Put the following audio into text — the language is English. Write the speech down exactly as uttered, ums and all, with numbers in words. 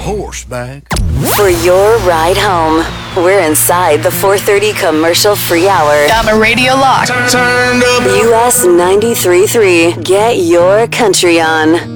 horseback. For your ride home, we're inside the four thirty commercial free hour. Got my radio locked. Turned up. U S ninety-three point three. Get your country on.